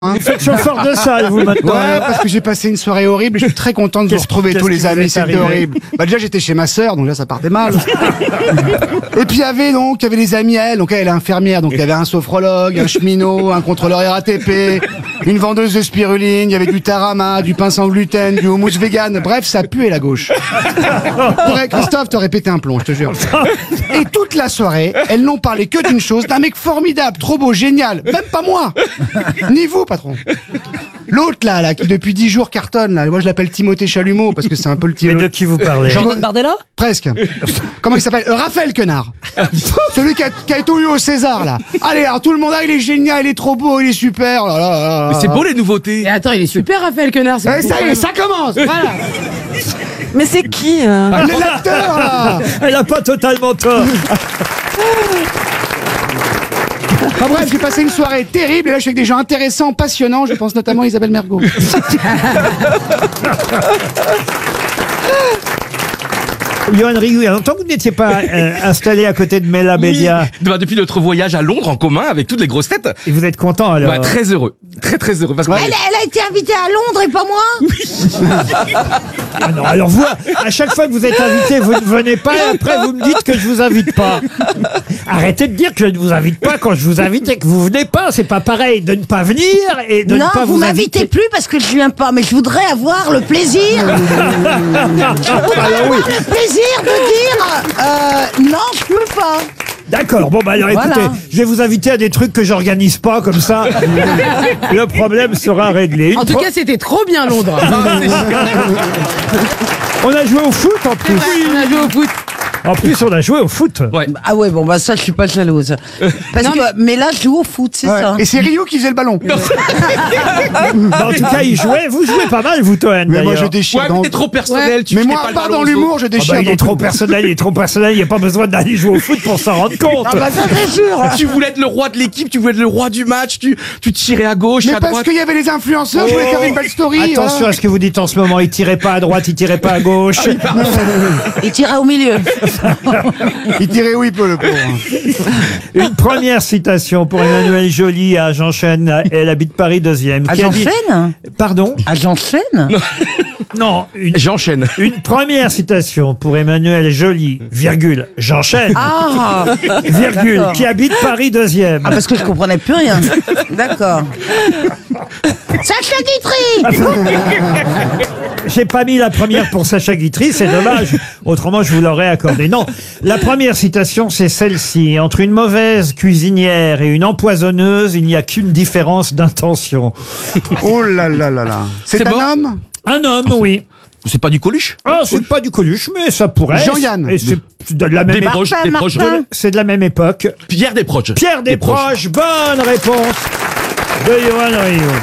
Vous faites chauffeur de salle, vous, maintenant. Ouais, parce que j'ai passé une soirée horrible et je suis très content de vous retrouver tous les amis, c'était horrible. Bah déjà j'étais chez ma sœur, donc là ça partait mal. Et puis il y avait les amis à elle, donc elle est infirmière, donc il y avait un sophrologue, un cheminot, un contrôleur RATP, une vendeuse de spiruline, il y avait du tarama, du pain sans gluten, du houmous vegan, bref ça puait la gauche. Christophe, t'aurais pété un plomb, je te jure. Et toute la soirée, elles n'ont parlé que d'une chose, d'un mec formidable, trop beau, génial, même pas moi, ni vous patron. L'autre là, qui depuis 10 jours cartonne, là, moi je l'appelle Timothée Chalumeau parce que c'est un peu le Mais de qui vous parlez? Jean-Claude Bardella? Presque. Comment il s'appelle? Raphaël Quenard. Celui qui a tout eu au César là. Allez, alors tout le monde, il est génial, il est trop beau, il est super. Là, là, là, Mais c'est beau les nouveautés. Et attends, il est super, Raphaël Quenard. Eh, ça y est, ça commence. Voilà. Mais c'est qui L'acteur là. Elle a pas totalement tort. Enfin bref, j'ai passé une soirée terrible et là je suis avec des gens intéressants, passionnants, je pense notamment à Isabelle Mergo. Johan Rioux, il y a longtemps que vous n'étiez pas installé à côté de Mela Bédia. Bah, depuis notre voyage à Londres en commun avec toutes les grosses têtes. Et vous êtes content alors? Bah, très heureux. Très heureux. Parce que elle a été invitée à Londres et pas moi. Ah non, alors vous, à chaque fois que vous êtes invité, vous ne venez pas et après vous me dites que je vous invite pas. Arrêtez de dire que je ne vous invite pas quand je vous invite et que vous venez pas. C'est pas pareil de ne pas venir et de Non, ne pas vous vous m'invitez inviter. plus parce que je viens pas, mais je voudrais avoir le plaisir. Je voudrais avoir le plaisir de dire non, je peux pas. D'accord, bon bah alors Voilà. écoutez, je vais vous inviter à des trucs que j'organise pas, comme ça le problème sera réglé. En tout cas, c'était trop bien Londres. On a joué au foot en plus. On a joué au foot. En plus, on a joué au foot. Ouais. Ah ouais, bon bah ça, je suis pas jalouse. Parce que, mais là, je joue au foot, c'est ça. Et c'est Rio qui faisait le ballon. Bah, en tout cas, il jouait. Vous jouez pas mal, vous, Toen, Mais moi je d'ailleurs. déchire Ouais, dans... mais t'es trop personnel. Tu Mais fais moi, pas à le part ballon dans aux l'humour, autres. je Ah déchire bah, il dans est trop tout. personnel, il n'y a pas besoin d'aller jouer au foot pour s'en rendre compte. Ah bah ça, c'est sûr. Tu voulais être le roi de l'équipe, tu voulais être le roi du match, tu tirais à gauche, Mais à parce droite. qu'il y avait les influenceurs, je voulais faire une belle story. Attention à ce que vous dites en ce moment, il tirait pas à droite, il tirait pas à gauche. Il tirait au milieu. Il tirait où il peut le pauvre. Une première citation pour Emmanuel Joly à J'enchaîne, elle habite Paris 2e. Ah, qui a dit- j'enchaîne. Pardon? Ah, j'enchaîne. Non, J'enchaîne. une première citation pour Emmanuel Joly, virgule, j'enchaîne, Ah, virgule, d'accord. qui habite Paris 2e. Ah, parce que je comprenais plus rien. D'accord. Sacha Guitry. J'ai pas mis la première pour Sacha Guitry, c'est dommage. Autrement, je vous l'aurais accordé. Non, la première citation, c'est celle-ci. Entre une mauvaise cuisinière et une empoisonneuse, il n'y a qu'une différence d'intention. Oh là là là là. C'est C'est un bon homme? Un homme, oui. C'est pas du Coluche? Ah, c'est pas du Coluche, mais ça pourrait. Jean-Yann. Et c'est de la même Des époque. proches, Martin, des proches. Martin. C'est de la même époque. Pierre Desproges. Pierre Desproges, bonne réponse de Johan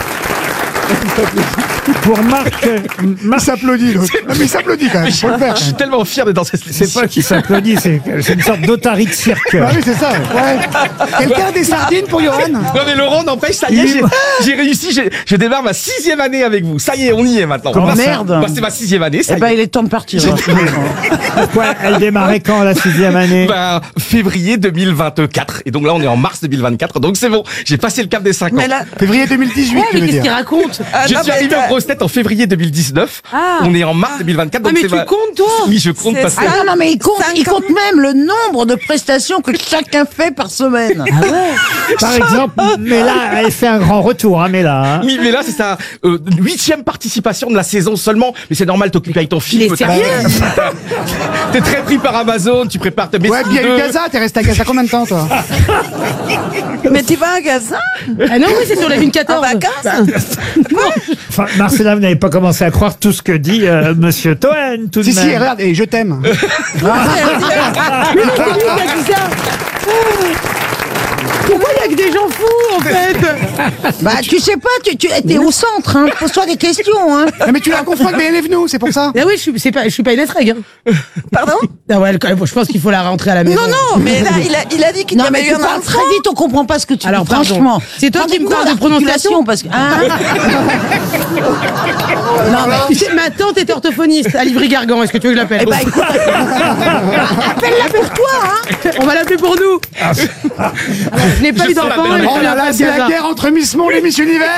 Rioux. Pour Marc Il s'applaudit, l'autre. Non, mais il s'applaudit quand même, faut le faire. Je suis tellement fier d'être dans cette c'est pas qui s'applaudit, c'est une sorte d'otarie de cirque. Bah oui, c'est ça, ouais. Quelqu'un a des sardines pour Johan? Non mais Laurent, n'empêche, ça y est, j'ai réussi, je démarre ma 6e année avec vous. Ça y est, on y est maintenant. Comment Bah, ça Merde. Bah, c'est ma 6e année, ça Eh y ben, est. il est temps de partir. Pourquoi elle démarrait quand, la 6e année? Bah, février 2024. Et donc là, on est en mars 2024. Donc c'est bon, j'ai passé le cap des 5 ans. Mais là, Février 2018, Ouais, tu mais veux qu'est-ce dire. qu'il raconte? Je suis arrivé en grosse tête en février 2019. Ah. On est en mars 2024. Ah, Donc mais c'est tu ma- comptes, toi? Oui, je compte c'est parce que... ça. Ah non, mais il compte même le nombre de prestations que chacun fait par semaine. Ah ouais. Par exemple, mais là, elle fait un grand retour, hein, mais là. Hein. Oui, mais là, c'est sa 8e participation de la saison seulement. Mais c'est normal, t'occupes avec ton film. Il est sérieux? T'es très pris par Amazon, tu prépares tes Ouais, puis il y a eu Gaza, t'es resté à Gaza combien de temps, toi? Mais tu vas à Gaza Ah non, oui, c'est sur la ligne 14. en vacances? Enfin, Marcella, vous n'avez pas commencé à croire tout ce que dit Monsieur Toen, tout de Si, même. si, regarde, et je t'aime. Mais non, c'est lui qui a dit ça. Pourquoi il y a que des gens fous, en fait? Bah, tu sais pas, tu étais au centre, hein. Pose-toi des questions, hein. Non, mais tu la confonds avec BNF nous, c'est pour ça. Ah oui, je suis pas une estrègue. Hein. Pardon? Ah ouais, quand même, je pense qu'il faut la rentrer à la maison. mais là, il a dit qu'il y avait eu un parles très vite, on comprend pas ce que tu Alors, dis, pardon. franchement. C'est toi qui me parles de prononciation parce que, hein. Non, mais tu sais, ma tante est orthophoniste à Livry-Gargan. Est-ce que tu veux que je l'appelle? Eh ben, écoute, appelle-la pour toi, hein. On va l'appeler pour nous. Je n'ai pas eu d'enfant. belle- et je Oh fais là là, pas c'est de la hasard. guerre entre Miss Monde et Miss Univers.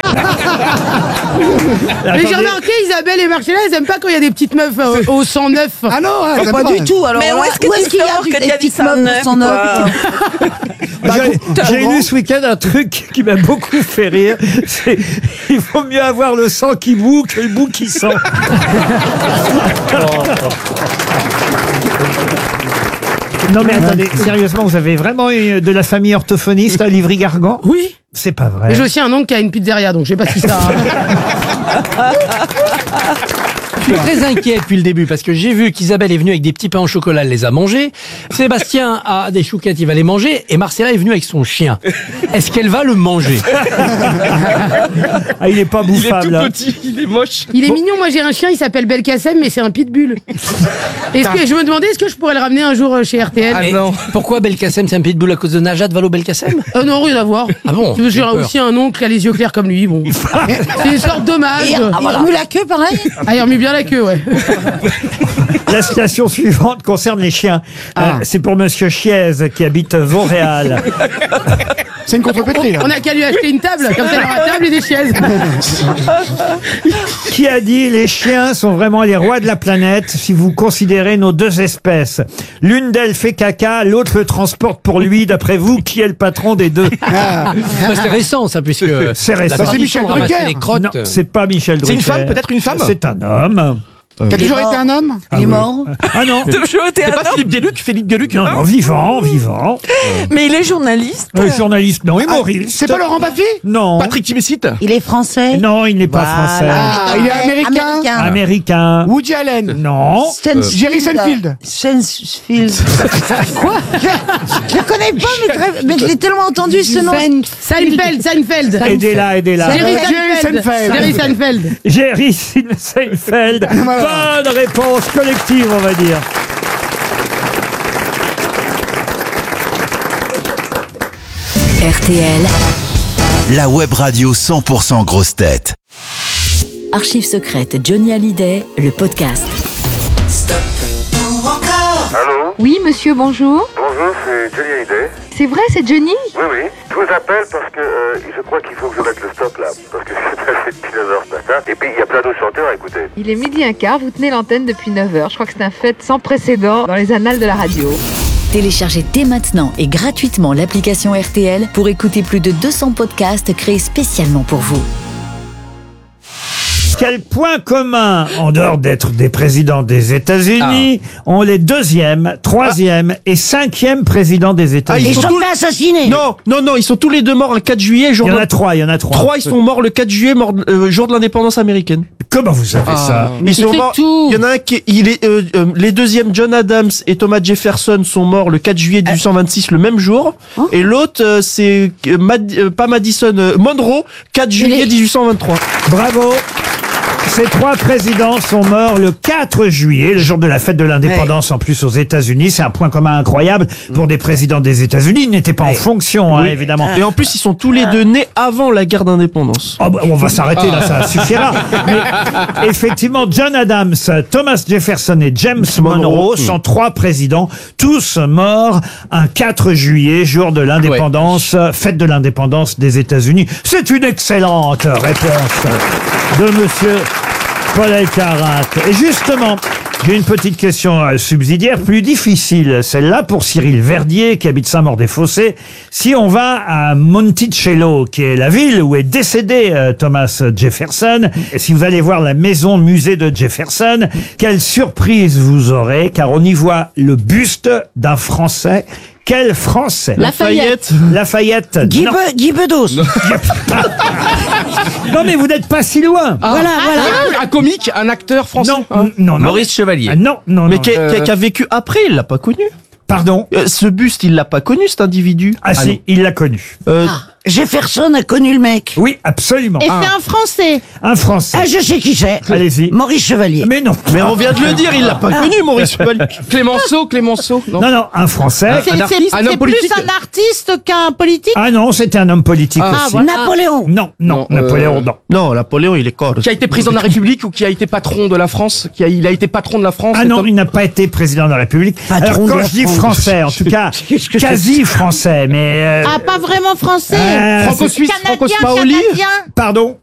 Mais j'ai remarqué, Isabelle et Marcella, elles aiment pas quand il y a des petites meufs au 109. Ah non, ouais, Pas du tout. Alors Mais où là, est-ce que tu qu'il y a sors du- que des tu as dit petites ça meufs neuf, sans neuf quoi? J'ai lu ce week-end un truc qui m'a beaucoup fait rire. C'est il vaut mieux avoir le sang qui bout que le bout qui sent. Non mais attendez, sérieusement, vous avez vraiment eu de la famille orthophoniste à Livry-Gargan? Oui. C'est pas vrai. Mais j'ai aussi un oncle qui a une pizzeria, donc je sais pas si ça. Je suis très inquiet depuis le début parce que j'ai vu qu'Isabelle est venue avec des petits pains au chocolat, elle les a mangés. Sébastien a des chouquettes, il va les manger. Et Marcella est venue avec son chien. Est-ce qu'elle va le manger? Ah, il est pas Il est tout bouffable. hein. petit, il est moche. Il est mignon, moi j'ai un chien, il s'appelle Belkacem, mais c'est un pitbull. Est-ce que je me demandais, est-ce que je pourrais le ramener un jour chez RTL? Et pourquoi Belkacem, c'est un pitbull à cause de Najat Vallaud-Belkacem? Non, rien à voir. Ah bon? J'ai J'ai peur. aussi un oncle qui a les yeux clairs comme lui, bon. C'est une sorte d'hommage. Il remue la queue, pareil. Ah, il remue bien la queue, ouais. La citation suivante concerne les chiens. C'est pour Monsieur Chiez qui habite Vauréal. C'est une contrepétrie, là. On a qu'à lui acheter une table, comme ça il aura table et des chaises. Qui a dit les chiens sont vraiment les rois de la planète si vous considérez nos deux espèces. L'une d'elles fait caca, l'autre le transporte pour lui. D'après vous, qui est le patron des deux? Ça, c'est récent, ça, puisque C'est récent. la C'est tradition Michel de ramasser Drucker. les crottes. Non, c'est pas Michel C'est une Drucker. femme, peut-être une femme? C'est un homme. Qui a toujours été un homme. Il est mort. Ah non. Toujours été C'est un pas homme, Philippe Gueluc Non, non, vivant. mais il est journaliste. Journaliste, non, humoriste. C'est pas Laurent Baffy? Non. Patrick Timsit. Il est français. Non, il n'est pas Voilà. français. Ah, il est américain. Américain. Woody Allen. Non. Jerry Seinfeld. Seinfeld. Quoi? Je le connais pas, mais je l'ai tellement entendu ce nom. Seinfeld. Aidez-la. Jerry Jerry Seinfeld. Seinfeld. Jerry Seinfeld. Jerry Seinfeld. Bonne réponse collective, on va dire. RTL, La web radio 100% grosse tête. Archives secrètes Johnny Hallyday, le podcast. Allô? Oui, monsieur, bonjour. Bonjour, c'est Johnny Hallyday. C'est vrai, c'est Johnny? Oui, oui. Je vous appelle parce que je crois qu'il faut que je mette le stop là. Parce que c'est passé depuis 9h ce matin. Et puis il y a plein d'autres chanteurs à écouter. Il est 12h15, vous tenez l'antenne depuis 9h. Je crois que c'est un fait sans précédent dans les annales de la radio. Téléchargez dès maintenant et gratuitement l'application RTL pour écouter plus de 200 podcasts créés spécialement pour vous. Quel point commun, en dehors d'être des présidents des États-Unis, ont les 2e, 3e et 5e présidents des États-Unis? Ils sont pas assassinés. Non, ils sont tous les deux morts le 4 juillet. Jour Il y en de- a 3, il y en a 3. 3, ils sont morts le 4 juillet, jour de l'indépendance américaine. Comment vous savez ça? Ils sont fait morts. tout. Il y en a un qui, les deuxièmes, John Adams et Thomas Jefferson, sont morts le 4 juillet 1826, le même jour. Et l'autre, c'est pas Madison, Monroe, 4 juillet 1823. Bravo. Ces 3 présidents sont morts le 4 juillet, le jour de la fête de l'indépendance en plus aux États-Unis. C'est un point commun incroyable pour des présidents des États-Unis. Ils n'étaient pas en fonction, hein, évidemment. Et en plus, ils sont tous les deux nés avant la guerre d'indépendance. Oh, bah, on va s'arrêter là, ça suffira. Mais effectivement, John Adams, Thomas Jefferson et James Monroe sont 3 présidents, tous morts un 4 juillet, jour de l'indépendance, fête de l'indépendance des États-Unis. C'est une excellente réponse de monsieur Paul Elkarat. Et justement, j'ai une petite question subsidiaire, plus difficile, celle-là pour Cyril Verdier, qui habite Saint-Maur-des-Fossés. Si on va à Monticello, qui est la ville où est décédé Thomas Jefferson, et si vous allez voir la maison musée de Jefferson, quelle surprise vous aurez, car on y voit le buste d'un Français. Quel Français? Lafayette. Lafayette. Guy Bedos. Non, mais vous n'êtes pas si loin. Voilà. Un comique, un acteur français. Non. Maurice Chevalier. Ah, non. Mais qui a vécu après, il l'a pas connu. Pardon? Ce buste, il l'a pas connu, cet individu. Ah si, il l'a connu. Jefferson a connu le mec. Oui, absolument. Et c'est un Français. Un Français. Ah, je sais qui c'est. Allez-y. Maurice Chevalier. Mais non. Mais on vient de le dire, il l'a pas connu, Maurice Chevalier. Clémenceau, non. Non, un Français. C'est artiste, un homme plus politique. un artiste qu'un politique. Ah non, c'était un homme politique aussi. voilà. Napoléon. Non, Napoléon, non. Non, Napoléon, il est corse. Qui a été président de la République ou qui a été patron de la France? Il a été patron de la France? Ah cet non, homme il n'a pas été président de la République. Patron Alors de quand la je dis France. français, en tout cas, quasi français, mais... Ah, pas vraiment français. euh, Franco-suisse, Canadien, Franco-Spaoli? canadien. Pardon?